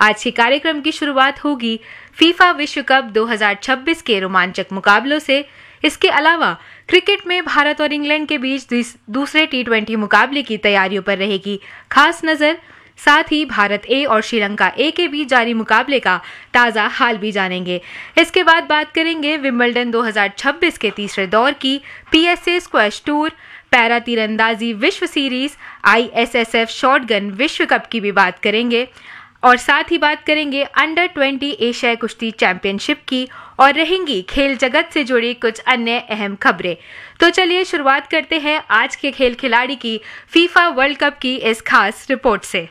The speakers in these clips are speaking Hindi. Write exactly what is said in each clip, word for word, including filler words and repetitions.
आज के कार्यक्रम की शुरुआत होगी फीफा विश्व कप दो हज़ार छब्बीस के रोमांचक मुकाबलों से। इसके अलावा क्रिकेट में भारत और इंग्लैंड के बीच दूसरे टी ट्वेंटी मुकाबले की तैयारियों पर रहेगी खास नजर। साथ ही भारत ए और श्रीलंका ए के बीच जारी मुकाबले का ताज़ा हाल भी जानेंगे। इसके बाद बात करेंगे विंबलडन दो हज़ार छब्बीस के तीसरे दौर की, पीएसए स्क्वैश टूर, पैरा तीरंदाजी विश्व सीरीज, आईएसएसएफ शॉटगन विश्व कप की भी बात करेंगे और साथ ही बात करेंगे अंडर ट्वेंटी एशियाई कुश्ती चैंपियनशिप की और रहेंगी खेल जगत से जुड़ी कुछ अन्य अहम खबरें। तो चलिए शुरुआत करते हैं आज के खेल खिलाड़ी की फीफा वर्ल्ड कप की इस खास रिपोर्ट से।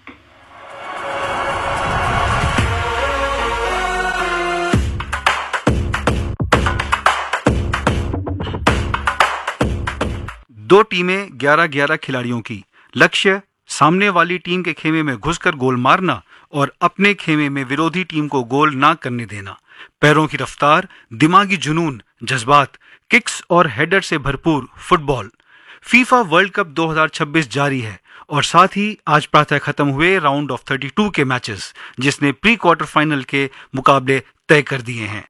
दो टीमें ग्यारह ग्यारह खिलाड़ियों की, लक्ष्य सामने वाली टीम के खेमे में घुसकर गोल मारना और अपने खेमे में विरोधी टीम को गोल ना करने देना। पैरों की रफ्तार, दिमागी जुनून, जज्बात, किक्स और हेडर से भरपूर फुटबॉल। फीफा वर्ल्ड कप दो हज़ार छब्बीस जारी है और साथ ही आज प्रातः खत्म हुए राउंड ऑफ बत्तीस के मैचेस, जिसने प्री क्वार्टर फाइनल के मुकाबले तय कर दिए हैं।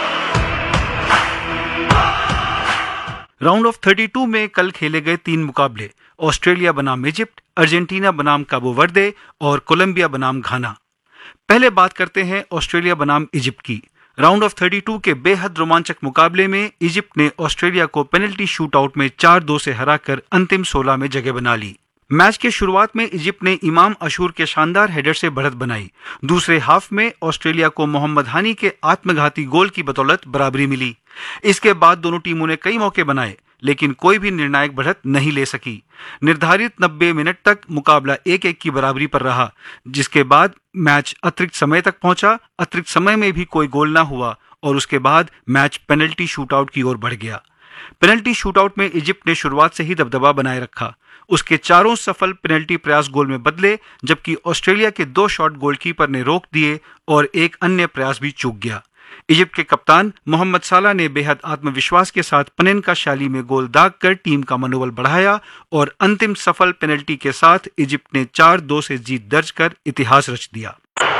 राउंड ऑफ बत्तीस में कल खेले गए तीन मुकाबले ऑस्ट्रेलिया बनाम इजिप्ट, अर्जेंटीना बनाम काबो वर्दे और कोलंबिया बनाम घाना। पहले बात करते हैं ऑस्ट्रेलिया बनाम इजिप्ट की। राउंड ऑफ बत्तीस के बेहद रोमांचक मुकाबले में इजिप्ट ने ऑस्ट्रेलिया को पेनल्टी शूटआउट में चार दो से हराकर अंतिम सोलह में जगह बना ली। मैच के शुरुआत में इजिप्ट ने इमाम अशूर के शानदार हेडर से बढ़त बनाई। दूसरे हाफ में ऑस्ट्रेलिया को मोहम्मद हानी के आत्मघाती गोल की बदौलत बराबरी मिली। इसके बाद दोनों टीमों ने कई मौके बनाए, लेकिन कोई भी निर्णायक बढ़त नहीं ले सकी। निर्धारित नब्बे मिनट तक मुकाबला एक एक की बराबरी पर रहा, जिसके बाद मैच अतिरिक्त समय तक पहुंचा। अतिरिक्त समय में भी कोई गोल न हुआ और उसके बाद मैच पेनल्टी शूटआउट की ओर बढ़ गया। पेनल्टी शूटआउट में इजिप्ट ने शुरुआत से ही दबदबा बनाए रखा। उसके चारों सफल पेनल्टी प्रयास गोल में बदले, जबकि ऑस्ट्रेलिया के दो शॉट गोलकीपर ने रोक दिए और एक अन्य प्रयास भी चूक गया। इजिप्ट के कप्तान मोहम्मद साला ने बेहद आत्मविश्वास के साथ पनेनका शैली में गोल दागकर टीम का मनोबल बढ़ाया और अंतिम सफल पेनल्टी के साथ इजिप्ट ने चार दो से जीत दर्ज कर इतिहास रच दिया।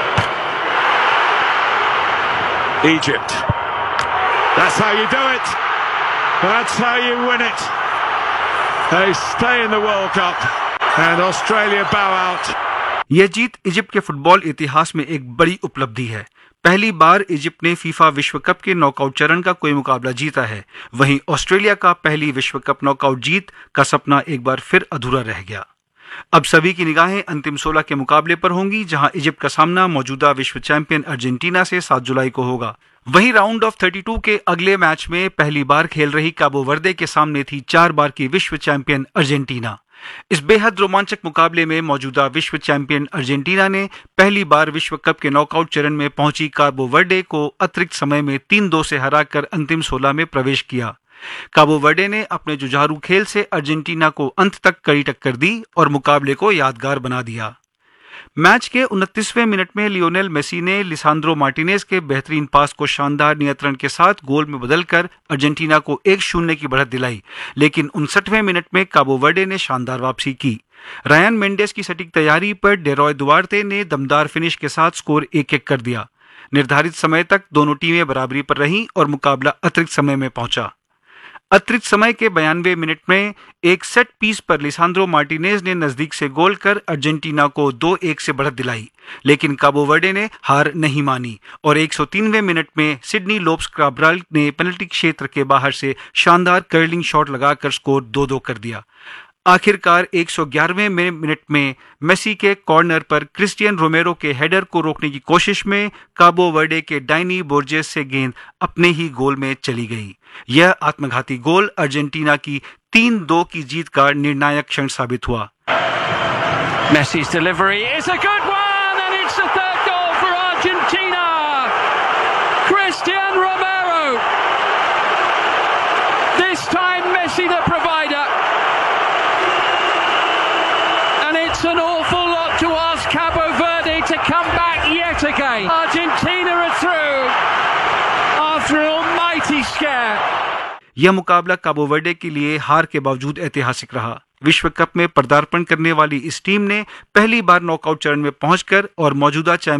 Egypt. That's how you do it. That's how you win it. They stay in the World Cup and Australia bow out. यह जीत इजिप्ट के फुटबॉल इतिहास में एक बड़ी उपलब्धि है। पहली बार इजिप्ट ने फीफा विश्व कप के नॉकआउट चरण का कोई मुकाबला जीता है। वहीं ऑस्ट्रेलिया का पहली विश्व कप नॉकआउट जीत का सपना एक बार फिर अधूरा रह गया। अब सभी की निगाहें अंतिम सोलह के मुकाबले पर होंगी, जहां इजिप्ट का सामना मौजूदा विश्व चैंपियन अर्जेंटीना से सात जुलाई को होगा। वहीं राउंड ऑफ बत्तीस के अगले मैच में पहली बार खेल रही काबो वर्दे के सामने थी चार बार की विश्व चैंपियन अर्जेंटीना। इस बेहद रोमांचक मुकाबले में मौजूदा विश्व चैंपियन अर्जेंटीना ने पहली बार विश्व कप के नॉकआउट चरण में पहुंची काबो वर्दे को अतिरिक्त समय में तीन दो से हराकर अंतिम सोलह में प्रवेश किया। काबो वर्दे ने अपने जुझारू खेल से अर्जेंटीना को अंत तक कड़ी टक्कर दी और मुकाबले को यादगार बना दिया। मैच के उनतीसवें मिनट में लियोनेल मेसी ने लिसांद्रो मार्टिनेज के बेहतरीन पास को शानदार नियंत्रण के साथ गोल में बदलकर अर्जेंटीना को एक शून्य की बढ़त दिलाई, लेकिन उनसठवें मिनट में काबो वर्दे ने शानदार वापसी की। रायन मेंडेस की सटीक तैयारी पर डेरॉय दुआर्ते ने दमदार फिनिश के साथ स्कोर एक एक कर दिया। निर्धारित समय तक दोनों टीमें बराबरी पर रहीं और मुकाबला अतिरिक्त समय में पहुंचा। अतिरिक्त समय के बयानवे मिनट में एक सेट पीस पर लिसांद्रो मार्टिनेज ने नजदीक से गोल कर अर्जेंटीना को दो एक से बढ़त दिलाई, लेकिन काबो वर्दे ने हार नहीं मानी और एक सौ तीनवें मिनट में सिडनी लोप्स काब्राल ने पेनल्टी क्षेत्र के बाहर से शानदार कर्लिंग शॉट लगाकर स्कोर दो दो कर दिया। आखिरकार एक सौ ग्यारहवें मिनट में मेसी के कॉर्नर पर क्रिस्टियन रोमेरो के हेडर को रोकने की कोशिश में काबो वर्दे के डाइनी बोर्जेस से गेंद अपने ही गोल में चली गई। यह आत्मघाती गोल अर्जेंटीना की तीन दो की जीत का निर्णायक क्षण साबित हुआ। Messi's delivery is a good one and it's the third goal for Argentina. Cristian Romero. This time Messi the provider. And it's an awful lot to ask Cabo Verde to come back yet again. Argentina are through after an almighty scare. यह मुकाबला काबो वर्दे के लिए हार के बावजूद ऐतिहासिक रहा। विश्व कप में पदार्पण करने वाली इस टीम ने पहली बार नॉकआउट चरण में पहुंचकर और मौजूदा